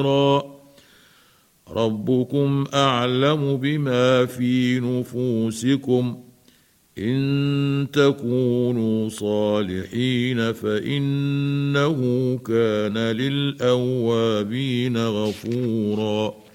ربكم أعلم بما في نفوسكم إن تكونوا صالحين فإنه كان للأوابين غفورا.